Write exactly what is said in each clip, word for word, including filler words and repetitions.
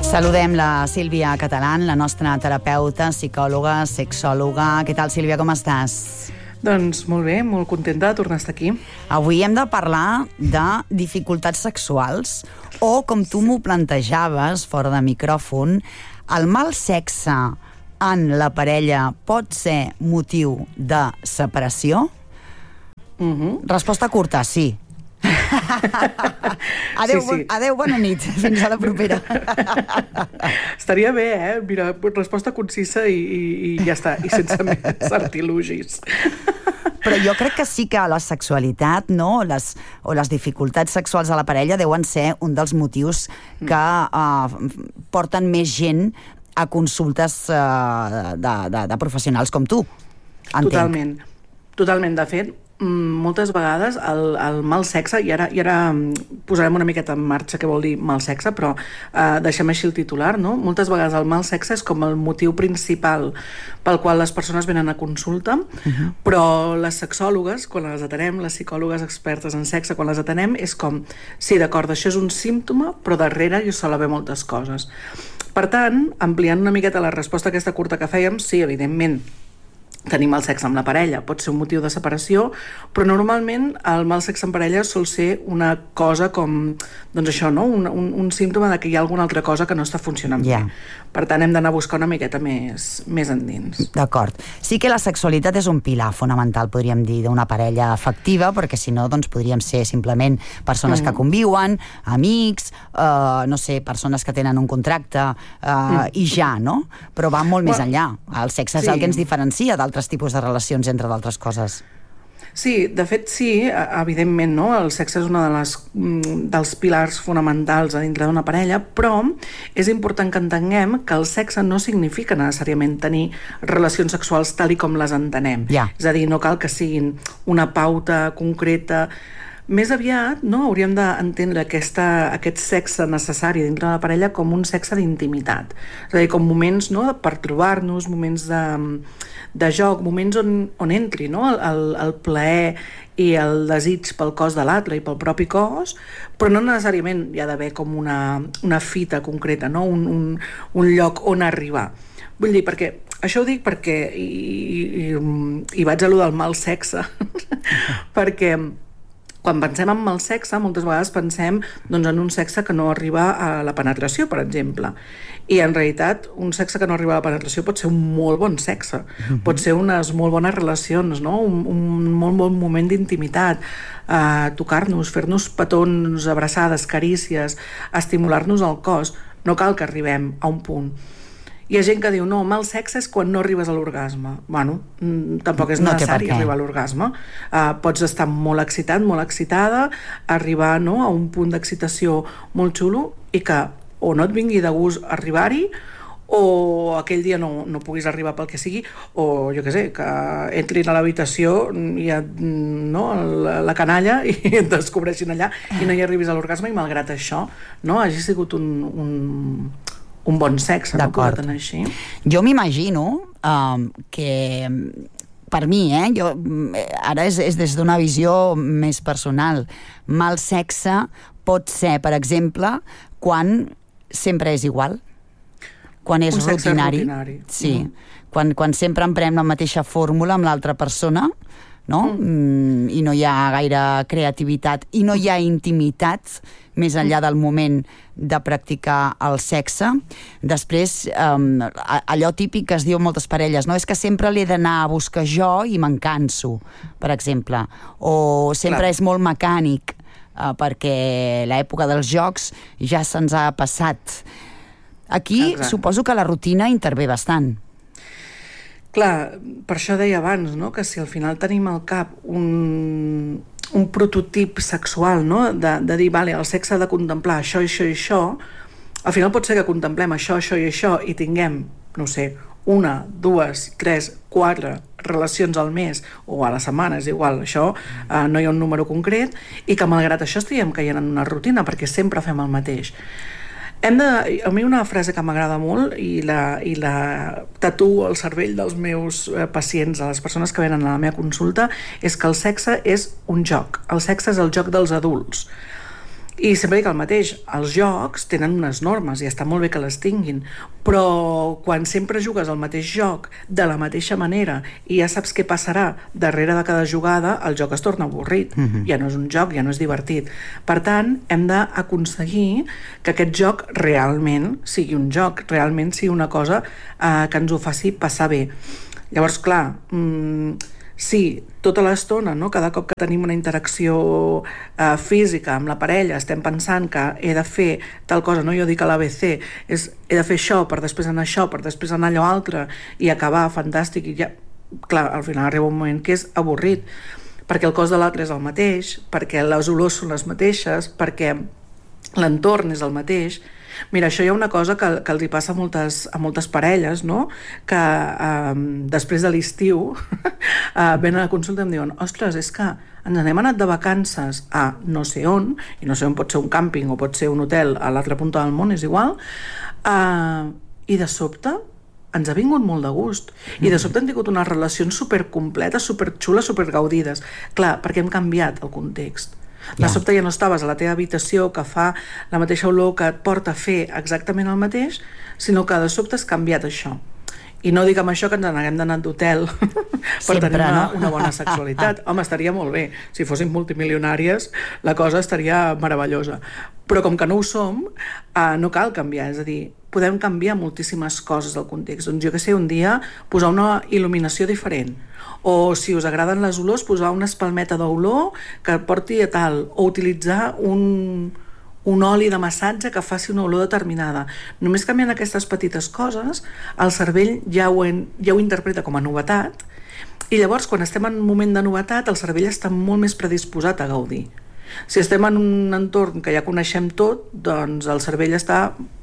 Saludem la Sílvia Catalán, la nostra terapeuta, psicòloga, sexòloga. Què tal, Sílvia, com estàs? Doncs molt bé, molt contenta de tornar a estar aquí. Avui hem de parlar de dificultats sexuals o, com tu m'ho plantejaves fora de micròfon, el mal sexe en la parella pot ser motiu de separació? Uh-huh. Resposta curta, sí. Adéu, Sí, sí. adéu, bona nit. Fins a la propera. Estaria bé, eh? Mira, resposta concisa i, i, i ja està, i sense més artilugis. Però jo crec que sí que la sexualitat, no? les, o les dificultats sexuals a la parella deuen ser un dels motius que uh, porten més gent a consultes uh, de, de, de professionals com tu. Entenc. Totalment. Totalment. De fet, moltes vegades el, el mal sexe, i ara, i ara posarem una miqueta en marxa què vol dir mal sexe, però eh, deixem així el titular, no? Moltes vegades el mal sexe és com el motiu principal pel qual les persones venen a consulta, uh-huh. però les sexòlogues, quan les atenem, les psicòlogues expertes en sexe, quan les atenem, és com, sí, d'acord, això és un símptoma, però darrere hi sol haver moltes coses. Per tant, ampliant una miqueta la resposta aquesta curta que fèiem, sí, evidentment, tenim el sexe amb la parella, pot ser un motiu de separació, però normalment el mal sexe en parella sol ser una cosa com, doncs això, no? un, un, un símptoma de que hi ha alguna altra cosa que no està funcionant yeah. bé. Per tant, hem d'anar a buscar una miqueta més, més endins. D'acord. Sí que la sexualitat és un pilar fonamental, podríem dir, d'una parella afectiva, perquè si no, doncs podríem ser simplement persones mm. que conviuen, amics, eh, no sé, persones que tenen un contracte, eh, mm. i ja, no? Però va molt well, més enllà. El sexe és sí. el que ens diferencia d'altres tipus de relacions, entre d'altres coses. Sí, de fet sí, evidentment, no? El sexe és un de les, dels pilars fonamentals a dintre d'una parella, però és important que entenguem que el sexe no significa necessàriament tenir relacions sexuals tal i com les entenem. Yeah. És a dir, no cal que siguin una pauta concreta. Més aviat, no, hauríem d'entendre aquesta, aquest sexe necessari dintre de la parella com un sexe d'intimitat. És a dir, com moments, no, per trobar-nos, moments de, de joc, moments on, on entri, no, el, el plaer i el desig pel cos de l'altre i pel propi cos, però no necessàriament hi ha d'haver com una, una fita concreta, no, un, un, un lloc on arribar. Vull dir, perquè això ho dic perquè i, i, i vaig a lo del mal sexe, perquè quan pensem en mal sexe, moltes vegades pensem doncs, en un sexe que no arriba a la penetració, per exemple. I en realitat, un sexe que no arriba a la penetració pot ser un molt bon sexe, mm-hmm. pot ser unes molt bones relacions, no? un, un molt bon moment d'intimitat, uh, tocar-nos, fer-nos petons, abraçades, carícies, estimular-nos el cos. No cal que arribem a un punt. Hi ha gent que diu, no, mal sexe és quan no arribes a l'orgasme. Bueno, tampoc és no necessari arribar a l'orgasme. Uh, pots estar molt excitat, molt excitada, arribar, no, a un punt d'excitació molt xulo i que o no et vingui de gust arribar-hi o aquell dia no, no puguis arribar pel que sigui, o jo què sé, que entrin a l'habitació i et, no, la, la canalla i et descobreixin allà i no hi arribis a l'orgasme i malgrat això no, hagi sigut un... un un bon sexe, no? D'acord. Així. Jo m'imagino um, que per mi, eh, jo, ara és, és des d'una visió més personal, mal sexe pot ser, per exemple, quan sempre és igual, quan és un rutinari, rutinari. Sí, mm. quan, quan sempre emprem la mateixa fórmula amb l'altra persona, no? Mm. I no hi ha gaire creativitat i no hi ha intimitat més enllà del moment de practicar el sexe. Després, um, allò típic que es diu moltes parelles, no? És que sempre l'he d'anar a buscar jo i me'n canso, per exemple. O sempre Clar. És molt mecànic, uh, perquè l'època dels jocs ja se'ns ha passat. Aquí Exacte. Suposo que la rutina intervé bastant. Clar, per això deia abans, no? Que si al final tenim al cap un, un prototip sexual, no? de, de dir, vale, el sexe ha de contemplar això, això i això, al final pot ser que contemplem això, això i això i tinguem, no sé, una, dues, tres, quatre relacions al mes o a la setmana, és igual, això eh, no hi ha un número concret, i que malgrat això estiguem caient en una rutina perquè sempre fem el mateix. Hem de, a mi una frase que m'agrada molt i la, i la tatuo al cervell dels meus eh, pacients, a les persones que venen a la meva consulta, és que el sexe és un joc. El sexe és el joc dels adults. I sempre dic el mateix, els jocs tenen unes normes i està molt bé que les tinguin, però quan sempre jugues al mateix joc de la mateixa manera i ja saps què passarà darrere de cada jugada, el joc es torna avorrit. Uh-huh. Ja no és un joc, ja no és divertit. Per tant, hem d'aconseguir que aquest joc realment sigui un joc, realment sigui una cosa eh, que ens ho faci passar bé. Llavors, clar, mmm, sí, tota l'estona, no? Cada cop que tenim una interacció eh, física amb la parella, estem pensant que he de fer tal cosa, no? Jo dic a l'A B C, és, he de fer això, per després anar això, per després anar allò altre, i acabar fantàstic, i ja, clar, al final arriba un moment que és avorrit, perquè el cos de l'altre és el mateix, perquè les olors són les mateixes, perquè l'entorn és el mateix. Mira, això hi ha una cosa que, que els hi passa a moltes, a moltes parelles, no? Que eh, després de l'estiu eh, venen a la consulta i em diuen, ostres, és que ens n'hem anat de vacances a no sé on, i no sé on pot ser un càmping o pot ser un hotel a l'altra punta del món, és igual, eh, i de sobte ens ha vingut molt de gust. I de sobte han tingut unes relacions supercompletes, superxules, supergaudides. Clar, perquè hem canviat el context. De yeah. sobte ja no estaves a la teva habitació que fa la mateixa olor que et porta a fer exactament el mateix, sinó que de sobte has canviat això. I no dic amb això que ens n'haguem d'anar d'hotel per Sempre, tenir una, no? una bona sexualitat. Home, estaria molt bé. Si fóssim multimilionàries, la cosa estaria meravellosa. Però com que no ho som, eh, no cal canviar. És a dir, podem canviar moltíssimes coses del context. Doncs jo que sé, un dia posar una il·luminació diferent. O si us agraden les olors, posar una espalmeta d'olor que porti a tal. O utilitzar un... un oli de massatge que faci una olor determinada. Només canviant aquestes petites coses, el cervell ja ho, en, ja ho interpreta com a novetat, i llavors quan estem en un moment de novetat el cervell està molt més predisposat a gaudir. Si estem en un entorn que ja coneixem tot, doncs el cervell està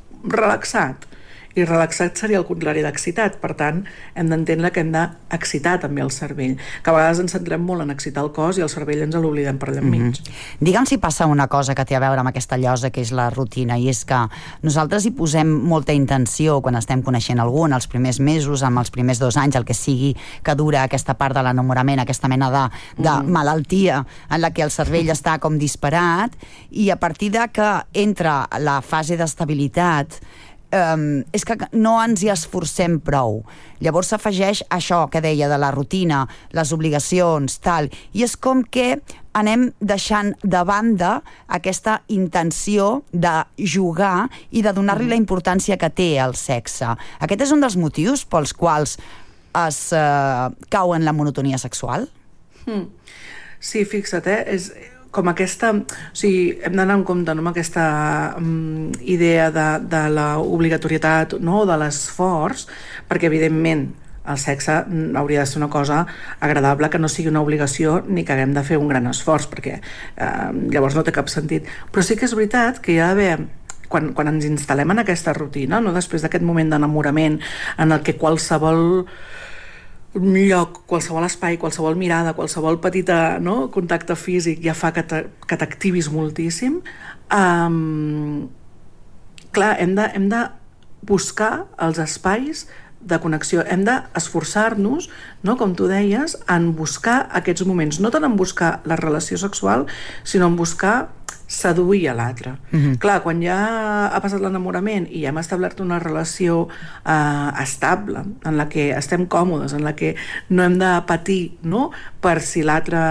relaxat, i relaxat seria el contrari d'excitat. Per tant, hem d'entendre que hem d'excitar també el cervell, que a vegades ens centrem molt en excitar el cos i el cervell ens l'oblidem per allà enmig. Mm-hmm. Digue'm si passa una cosa que té a veure amb aquesta llosa que és la rutina, i és que nosaltres hi posem molta intenció quan estem coneixent algú en els primers mesos, en els primers dos anys, el que sigui que dura aquesta part de l'enamorament, aquesta mena de, de mm. malaltia en la que el cervell està com disparat, i a partir de que entra la fase d'estabilitat, Um, és que no ens hi esforcem prou. Llavors s'afegeix això que deia de la rutina, les obligacions, tal, i és com que anem deixant de banda aquesta intenció de jugar i de donar-li la importància que té el sexe. Aquest és un dels motius pels quals es uh, cau en la monotonia sexual? Mm. Sí, fixa't, eh? És... com aquesta, o sigui, hem d'anar en compte, no, amb aquesta um, idea de, de l'obligatorietat, no, de l'esforç, perquè evidentment el sexe hauria de ser una cosa agradable, que no sigui una obligació ni que haguem de fer un gran esforç, perquè eh, llavors no té cap sentit. Però sí que és veritat que hi ha d'haver, quan, quan ens instal·lem en aquesta rutina, no, després d'aquest moment d'enamorament en el que qualsevol un lloc, qualsevol espai, qualsevol mirada, qualsevol petita, no, contacte físic ja fa que t'activis moltíssim. Um, clar, hem de, hem de buscar els espais de connexió. Hem d'esforçar-nos, no, com tu deies, en buscar aquests moments. No tant en buscar la relació sexual, sinó en buscar seduir a l'altre. Mm-hmm. Clar, quan ja ha passat l'enamorament i ja hem establert una relació eh, estable, en la que estem còmodes, en la que no hem de patir, no?, per si l'altre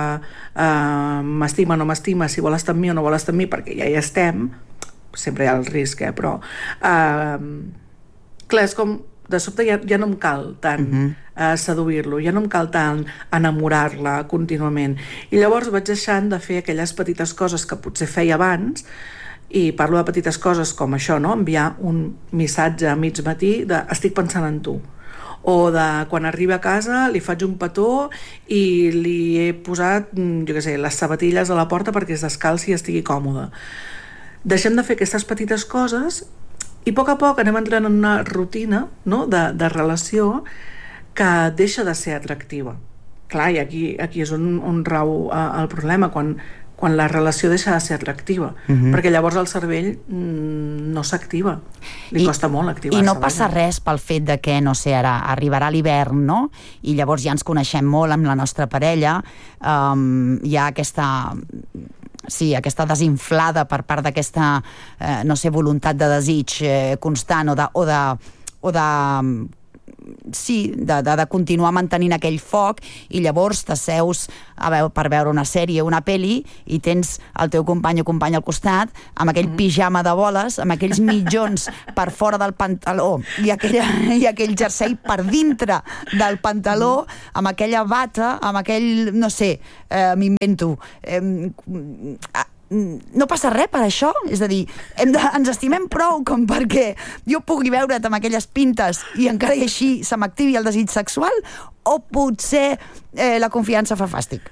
eh, m'estima o no m'estima, si vol estar amb mi o no vol estar amb mi, perquè ja hi estem, sempre hi ha el risc, eh, però eh, clar, és com de sobte ja, ja no em cal tant uh-huh. uh, seduir-lo, ja no em cal tant enamorar-la contínuament. I llavors vaig deixant de fer aquelles petites coses que potser feia abans, i parlo de petites coses com això, no? Enviar un missatge a mig matí de estic pensant en tu, o de quan arriba a casa li faig un petó i li he posat, jo què sé, les sabatilles a la porta perquè es descalci i estigui còmode. Deixem de fer aquestes petites coses i a poc a poc anem entrant en una rutina, no?, de, de relació que deixa de ser atractiva. Clar, i aquí, aquí és on, on rau uh, el problema, quan, quan la relació deixa de ser atractiva, uh-huh. perquè llavors el cervell mm, no s'activa. Li I, costa molt activar-se. I no passa vaja. res pel fet de que, no sé, ara arribarà l'hivern, no?, i llavors ja ens coneixem molt amb la nostra parella, um, hi ha aquesta... sí, aquesta desinflada per part d'aquesta, eh, no sé, voluntat de desig eh, constant o de, o de, o de sí, de, de, de continuar mantenint aquell foc, i llavors t'asseus a veure, per veure una sèrie, una peli, i tens el teu company o companya al costat amb aquell mm. pijama de boles, amb aquells mitjons per fora del pantaló i, aquella, i aquell jersei per dintre del pantaló, amb aquella bata, amb aquell, no sé, eh, m'invento eh, no passa res per això, és a dir, hem de, ens estimem prou com perquè jo pugui veure't amb aquelles pintes i encara i així se m'activi el desig sexual, o potser eh, la confiança fa fàstic?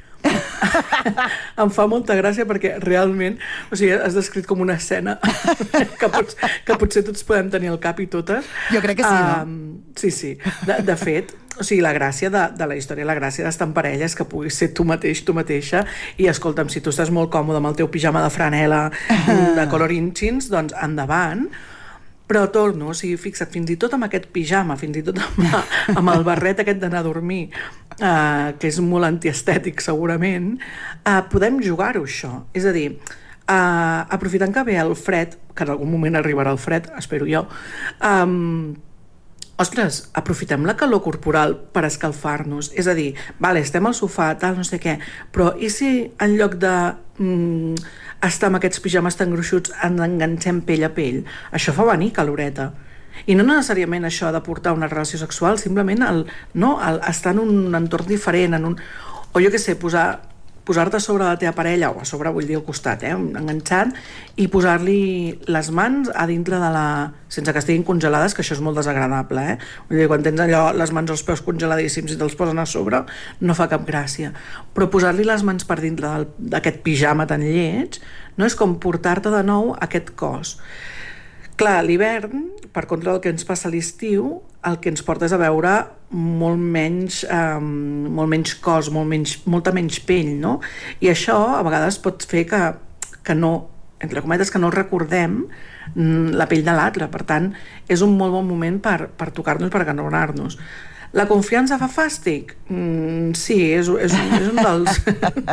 Em fa molta gràcia perquè realment, o sigui, has descrit com una escena que, pots, que potser tots podem tenir al cap i totes. Jo crec que sí, no? Um, sí, sí. De, de fet, o sigui, la gràcia de, de la història, la gràcia d'estar en parella és que puguis ser tu mateix, tu mateixa, i escolta'm, si tu estàs molt còmode amb el teu pijama de franela de color inchins, doncs endavant. Però torno, o sigui, fixa't, fins i tot amb aquest pijama, fins i tot amb, amb el barret aquest d'anar a dormir, eh, que és molt antiestètic segurament, eh, podem jugar-ho això. És a dir, eh, aprofitant que ve el fred, que en algun moment arribarà el fred, espero jo, eh, ostres, aprofitem la calor corporal per escalfar-nos. És a dir, vale, estem al sofà, tal, no sé què, però i si en lloc de mm, estar amb aquests pijames tan gruixuts ens enganxem pell a pell? Això fa venir caloreta. I no necessàriament això ha de portar una relació sexual, simplement el, no, el estar en un entorn diferent, en un, o jo què sé, posar posar-te a sobre la teva parella, o a sobre vull dir al costat, eh, enganxant, i posar-li les mans a dintre de la... sense que estiguin congelades, que això és molt desagradable, eh? Vull dir, quan tens allò, les mans als peus congeladíssims i te'ls posen a sobre, no fa cap gràcia. Però posar-li les mans per dintre d'aquest pijama tan lleig, no és com portar-te de nou aquest cos. Clar, l'hivern, per contra del que ens passa a l'estiu, el que ens porta és a veure molt menys, um, molt menys cos, molt menys, molta menys pell, no? I això a vegades pot fer que, que no, entre cometes, que no recordem la pell de l'altre. Per tant, és un molt bon moment per, per tocar-nos, per acaronar-nos. La confiança fa fàstic? Mm, sí, és, és, és un dels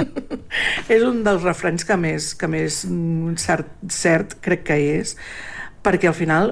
és un dels refrenys que més, que més cert, cert crec que és, perquè al final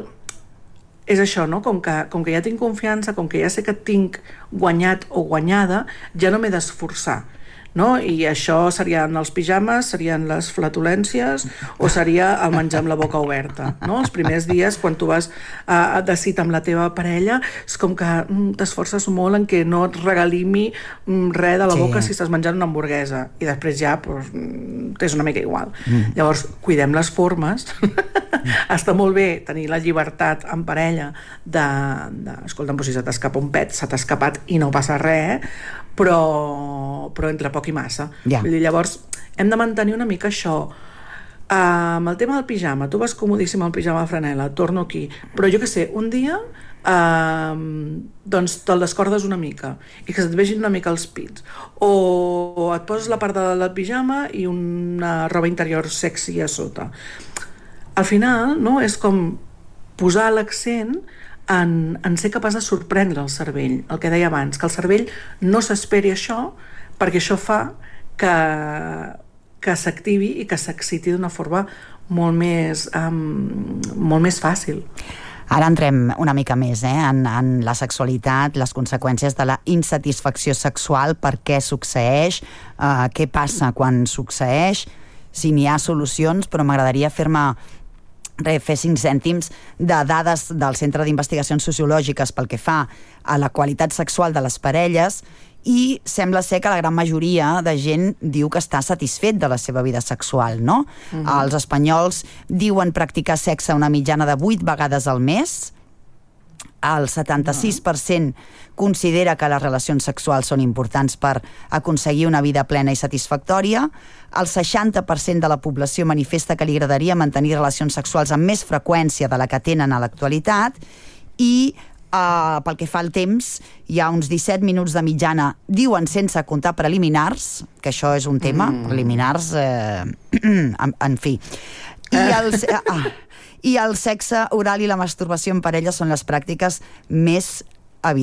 és això, no? Com que, com que ja tinc confiança, com que ja sé que et tinc guanyat o guanyada, ja no m'he d'esforçar, no? I això serien els pijames, serien les flatulències o seria el menjar amb la boca oberta, no? Els primers dies, quan tu vas uh, de cita amb la teva parella, és com que mm, t'esforces molt en que no et regalimi mm, res de la boca sí. Si estàs menjant una hamburguesa, i després ja pues, t'és una mica igual. Mm. Llavors, cuidem les formes. Està molt bé tenir la llibertat en parella de, de escolta'm, si se t'escapa un pet, se t'ha escapat i no passa res, però, però entre poc i massa. Yeah. Vull dir, llavors, hem de mantenir una mica això. Uh, amb el tema del pijama, tu vas comodíssim al pijama de franela, torno aquí, però jo què sé, un dia uh, doncs te'l descordes una mica i que se't vegin una mica els pits, o, o et poses la part del pijama i una roba interior sexy a sota. Al final, no, és com posar l'accent en, en ser capaç de sorprendre el cervell, el que deia abans, que el cervell no s'esperi això, perquè això fa que, que s'activi i que s'exciti d'una forma molt més, um, molt més fàcil. Ara entrem una mica més eh, en, en la sexualitat, les conseqüències de la insatisfacció sexual, per què succeeix, uh, què passa quan succeeix, si n'hi ha solucions, però m'agradaria fer-me fer cinc cèntims de dades del Centre d'Investigacions Sociològiques pel que fa a la qualitat sexual de les parelles, i sembla ser que la gran majoria de gent diu que està satisfet de la seva vida sexual, no? Uh-huh. Els espanyols diuen practicar sexe una mitjana de vuit vegades al mes, el setanta-sis per cent considera que les relacions sexuals són importants per aconseguir una vida plena i satisfactòria, el seixanta per cent de la població manifesta que li agradaria mantenir relacions sexuals amb més freqüència de la que tenen a l'actualitat, i uh, pel que fa al temps, hi ha uns disset minuts de mitjana, diuen sense comptar preliminars, que això és un tema, mm. preliminars, eh, en, en fi. I els... Uh, I el sexe oral i la masturbació en parella són les pràctiques més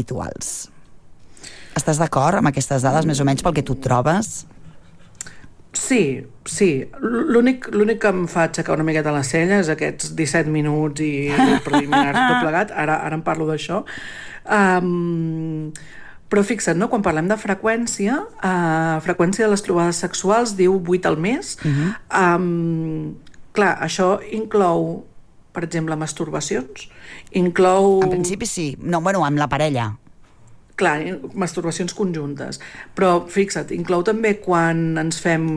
habituals. Estàs d'acord amb aquestes dades, més o menys, pel que tu trobes? Sí, sí. L'únic, l'únic que em fa aixecar una miqueta la cella és aquests disset minuts i, i preliminars tot plegat. Ara, ara en parlo d'això. Um, però fixa't, no? Quan parlem de freqüència, uh, freqüència de les trobades sexuals diu vuit al mes. Uh-huh. um, clar, això inclou, per exemple, masturbacions. Inclou... En principi sí. No, bueno, amb la parella. Clar, masturbacions conjuntes. Però fixa't, inclou també quan ens fem